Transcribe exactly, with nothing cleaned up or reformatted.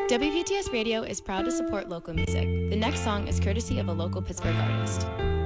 W P T S Radio is proud to support local music. The next song is courtesy of a local Pittsburgh artist.